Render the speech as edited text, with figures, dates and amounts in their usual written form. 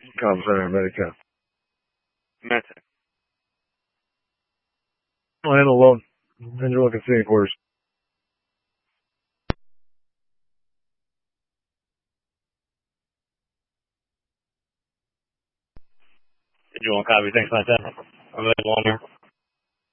Comm Center, Medicare. Medtech. I am alone. And you're looking seeing quarters. Did you want to copy? Thanks, my 10. I'm available on here.